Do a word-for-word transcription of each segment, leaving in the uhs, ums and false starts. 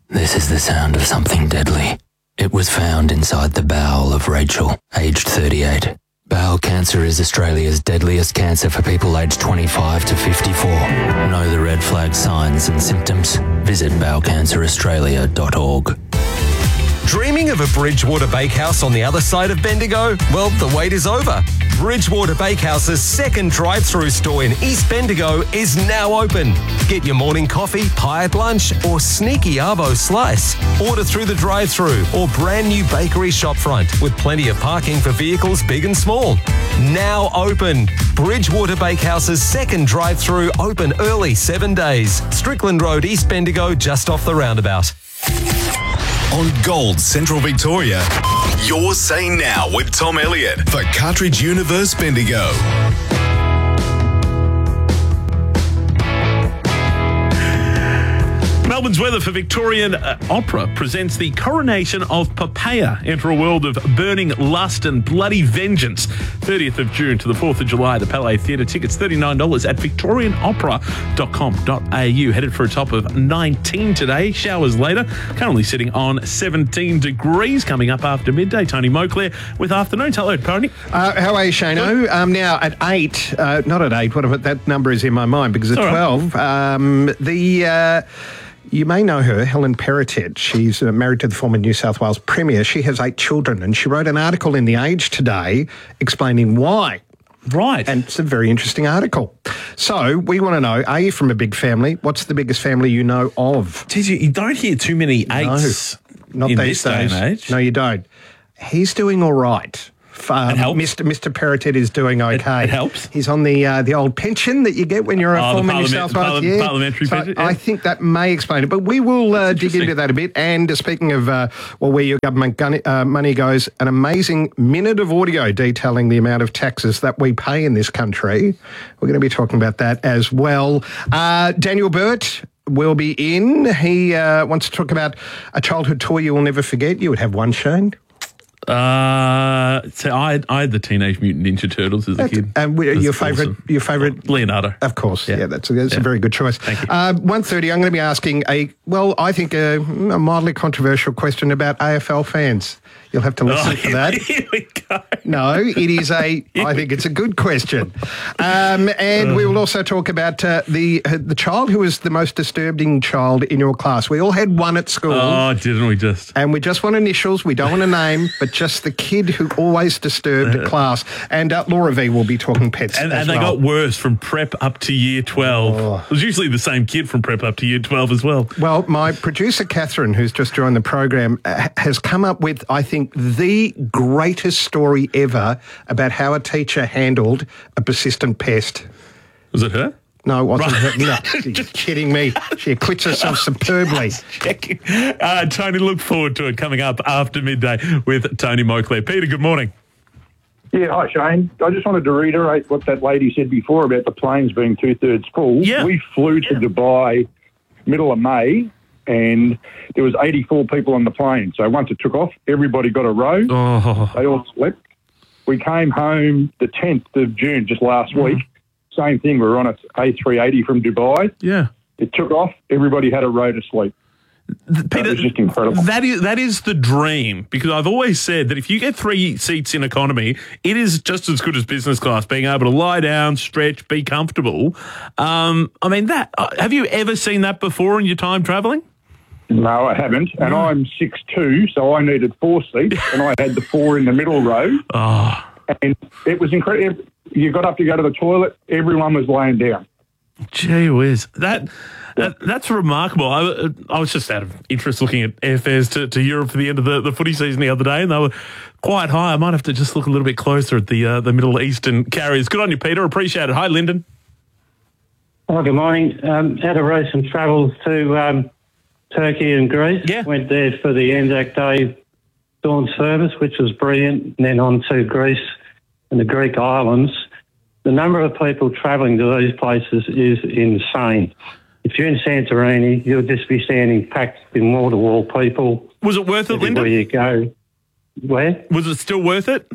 This is the sound of something deadly. It was found inside the bowel of Rachel, aged thirty-eight. Bowel cancer is Australia's deadliest cancer for people aged twenty-five to fifty-four. Know the red flag signs and symptoms? Visit bowel cancer australia dot org. Dreaming of a Bridgewater Bakehouse on the other side of Bendigo? Well, the wait is over. Bridgewater Bakehouse's second drive-through store in East Bendigo is now open. Get your morning coffee, pie at lunch, or sneaky arvo slice. Order through the drive-through or brand new bakery shopfront with plenty of parking for vehicles big and small. Now open. Bridgewater Bakehouse's second drive-through open early seven days. Strickland Road, East Bendigo, just off the roundabout. On Gold Central Victoria, you're Say Now with Tom Elliott for Cartridge Universe Bendigo. Melbourne's weather for Victorian uh, Opera presents the coronation of Poppaea. Enter a world of burning lust and bloody vengeance. thirtieth of June to the fourth of July at the Palais Theatre. Tickets thirty-nine dollars at victorian opera dot com dot a u. Headed for a top of nineteen today. Showers later. Currently sitting on seventeen degrees. Coming up after midday. Tony Moclair with afternoons. Hello, Tony. Uh, how are you, Shano? Um, now at eight, uh, not at eight, what if it, that number is in my mind because at All right. twelve, um, the... Uh, You may know her, Helen Perrottet. She's uh, married to the former New South Wales Premier. She has eight children, and she wrote an article in The Age today explaining why. Right. And it's a very interesting article. So we want to know, are you from a big family? What's the biggest family you know of? Geez, you, you don't hear too many eights Not in these this day days. and age. No, you don't. He's doing all right. Um, It helps. Mister Mister Perrottet is doing okay. it helps. He's on the uh, the old pension that you get when you're a Oh, the former New parliament- South Wales. parli- yeah. parliamentary So pension, yeah. I think that may explain it, but we will uh, dig into that a bit. And uh, speaking of uh, well, where your government gun- uh, money goes, an amazing minute of audio detailing the amount of taxes that we pay in this country. We're going to be talking about that as well. Uh, Daniel Burt will be in. He uh, wants to talk about a childhood toy you will never forget. You would have one, Shane. Uh, so I had, I had the Teenage Mutant Ninja Turtles as a kid. And we, That's your favourite, awesome. your favourite, Leonardo. of course. Yeah, Yeah. that's, a, that's Yeah. a very good choice. Thank you. Uh, one thirty. I'm going to be asking a well, I think a, a mildly controversial question about A F L fans. You'll have to listen Oh, for that. Here we go. No, it is a. I think it's a good question. Um, and we will also talk about uh, the uh, the child who was the most disturbing child in your class. We all had one at school. Oh, didn't we just? And we just want initials. We don't want a name, but just the kid who always disturbed a class. And uh, Laura V will be talking pets And, as and they well. got worse from prep up to year twelve. Oh. It was usually the same kid from prep up to year twelve as well. Well, my producer, Catherine, who's just joined the program, uh, has come up with, I think, the greatest story ever about how a teacher handled a persistent pest. Was it her? No, it wasn't Right. her. No, you're kidding me. She acquits herself superbly. Checking. Uh, Tony, look forward to it coming up after midday with Tony Moclair. Peter, good morning. Yeah, hi Shane. I just wanted to reiterate what that lady said before about the planes being two-thirds full. Yeah. We flew to Dubai middle of May and there was eighty-four people on the plane. So once it took off, everybody got a row. Oh, They all slept. We came home the tenth of June, just last week. Same thing. We were on a A three eighty from Dubai. yeah. It took off. Everybody had a row to sleep. Peter, was just incredible. That is that is the dream, because I've always said that if you get three seats in economy, it is just as good as business class, being able to lie down, stretch, be comfortable. Um, I mean, that uh, have you ever seen that before in your time travelling? No, I haven't. And I'm six two, so I needed four seats, and I had the four in the middle row. Oh, And it was incredible. You got up to go to the toilet, everyone was laying down. gee whiz. That, that that's remarkable. I, I was just out of interest looking at airfares to, to Europe for the end of the, the footy season the other day, and they were quite high. I might have to just look a little bit closer at the uh, the Middle Eastern carriers. Good on you, Peter. Appreciate it. Hi, Lyndon. Oh, good morning. Um, had a recent travels to um, Turkey and Greece. Yeah. Went there for the Anzac Day dawn service, which was brilliant, and then on to Greece and the Greek islands. The number of people travelling to these places is insane. If you're in Santorini, you'll just be standing packed in wall-to-wall people. Was it worth it, Everywhere Lyndon? you go. Where? Was it still worth it?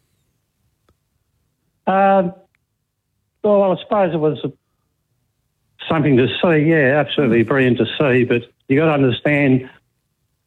Um, well, I suppose it was something to see, yeah, absolutely brilliant to see, but you got to understand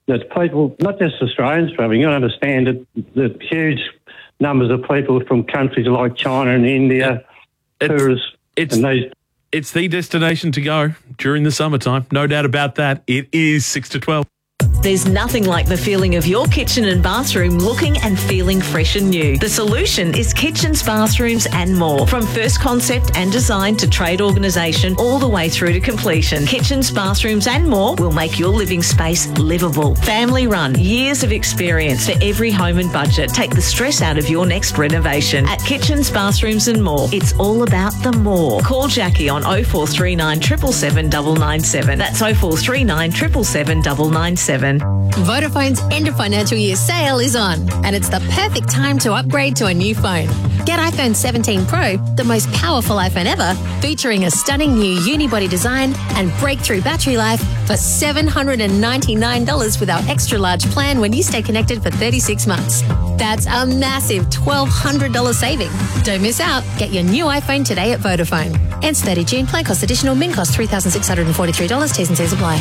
that people, not just Australians travelling, you understand that the huge numbers of people from countries like China and India, It's- tourists, it's- and these. It's the destination to go during the summertime. No doubt about that. It is six to twelve. There's nothing like the feeling of your kitchen and bathroom looking and feeling fresh and new. The solution is kitchens, bathrooms and more. From first concept and design to trade organisation all the way through to completion. Kitchens, bathrooms and more will make your living space livable. Family run, years of experience for every home and budget. Take the stress out of your next renovation. At Kitchens, Bathrooms and More, it's all about the more. Call Jackie on oh four three nine, seven seven seven, nine nine seven. That's oh four three nine, seven seven seven, nine nine seven. Vodafone's end of financial year sale is on, and it's the perfect time to upgrade to a new phone. Get iPhone seventeen Pro, the most powerful iPhone ever, featuring a stunning new unibody design and breakthrough battery life for seven hundred ninety-nine dollars with our extra large plan when you stay connected for thirty-six months. That's a massive twelve hundred dollars saving. Don't miss out. Get your new iPhone today at Vodafone. Ends thirty June. Plan cost additional. Min cost three thousand six hundred forty-three dollars. T's and C's apply.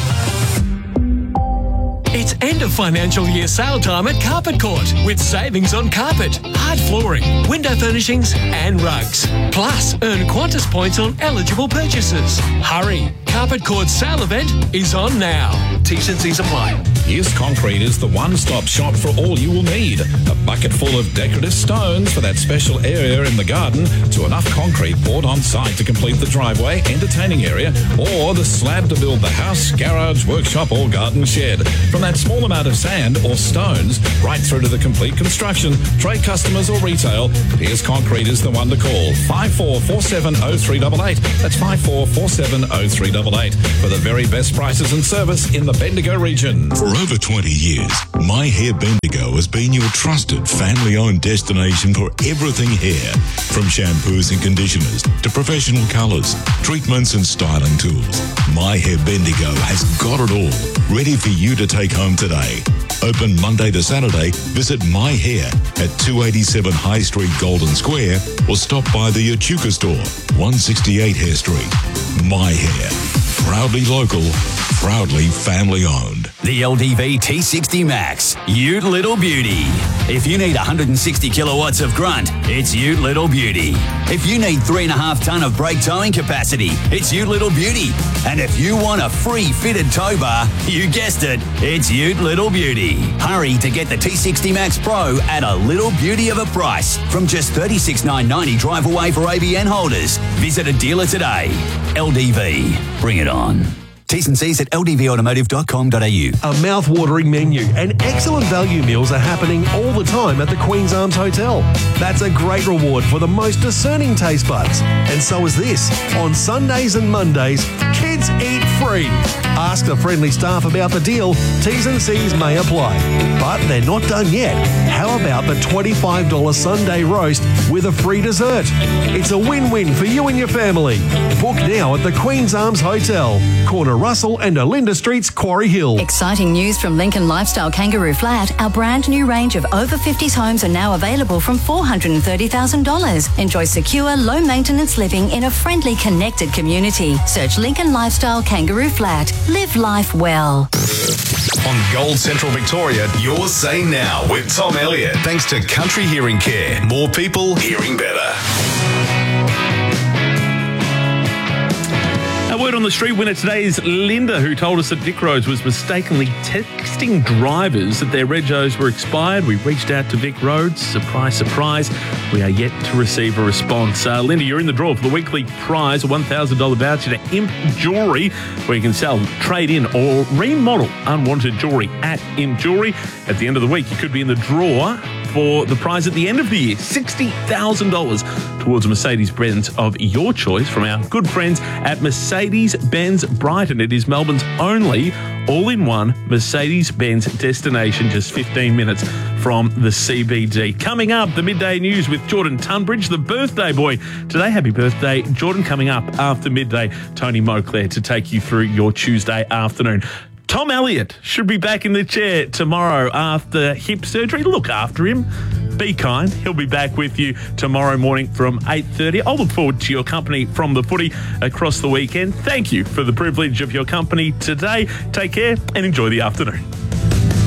It's end of financial year sale time at Carpet Court with savings on carpet, hard flooring, window furnishings and rugs. Plus, earn Qantas points on eligible purchases. Hurry! Carpet Court's sale event is on now. T's and C's apply. Pierce Concrete is the one-stop shop for all you will need. A bucket full of decorative stones for that special area in the garden to enough concrete poured on site to complete the driveway, entertaining area, or the slab to build the house, garage, workshop or garden shed. From that small amount of sand or stones right through to the complete construction, trade customers or retail, Pierce Concrete is the one to call. five four four seven oh three eight eight. That's five four four seven oh three eight eight for the very best prices and service in the Bendigo region. For over twenty years, My Hair Bendigo has been your trusted family-owned destination for everything hair. From shampoos and conditioners to professional colours, treatments and styling tools, My Hair Bendigo has got it all, ready for you to take home today. Open Monday to Saturday. Visit My Hair at two eighty-seven High Street, Golden Square, or stop by the Echuca store, one sixty-eight Hare Street. My Hair. Proudly local, proudly family owned. The L D V T sixty Max, Ute Little Beauty. If you need one hundred sixty kilowatts of grunt, it's Ute Little Beauty. If you need three and a half ton of brake towing capacity, it's Ute Little Beauty. And if you want a free fitted tow bar, you guessed it, it's Ute Little Beauty. Hurry to get the T sixty Max Pro at a little beauty of a price from just thirty-six thousand nine hundred ninety drive away for A B N holders. Visit a dealer today. L D V, bring it on. T's and C's at l d v automotive dot com dot a u. A mouth-watering menu and excellent value meals are happening all the time at the Queen's Arms Hotel. That's a great reward for the most discerning taste buds. And so is this. On Sundays and Mondays, kids eat free. Ask the friendly staff about the deal. T's and C's may apply. But they're not done yet. How about the twenty-five dollars Sunday roast with a free dessert? It's a win-win for you and your family. Book now at the Queen's Arms Hotel, corner Russell and Olinda Streets, Quarry Hill. Exciting news from Lincoln Lifestyle Kangaroo Flat. Our brand new range of over fifties homes are now available from four hundred thirty thousand dollars. Enjoy secure, low maintenance living in a friendly, connected community. Search Lincoln Lifestyle Kangaroo Flat. Live life well. On Gold Central Victoria, your say now with Tom Elliott. Thanks to Country Hearing Care. More people hearing better. Our word on the street winner today is Linda, who told us that Vic Roads was mistakenly texting drivers that their regos were expired. We reached out to Vic Roads. Surprise, surprise. We are yet to receive a response. Uh, Linda, you're in the draw for the weekly prize, a one thousand dollars voucher to Imp Jewellery, where you can sell, trade in or remodel unwanted jewellery at Imp Jewellery. At the end of the week, you could be in the draw for the prize at the end of the year, sixty thousand dollars towards a Mercedes-Benz of your choice from our good friends at Mercedes-Benz Brighton. It is Melbourne's only all-in-one Mercedes-Benz destination, just fifteen minutes from the C B D. Coming up, the midday news with Jordan Tunbridge, the birthday boy. Today, happy birthday, Jordan. Coming up after midday, Tony Moclair to take you through your Tuesday afternoon. Tom Elliott should be back in the chair tomorrow after hip surgery. Look after him. Be kind. He'll be back with you tomorrow morning from eight thirty. I'll look forward to your company from the footy across the weekend. Thank you for the privilege of your company today. Take care and enjoy the afternoon.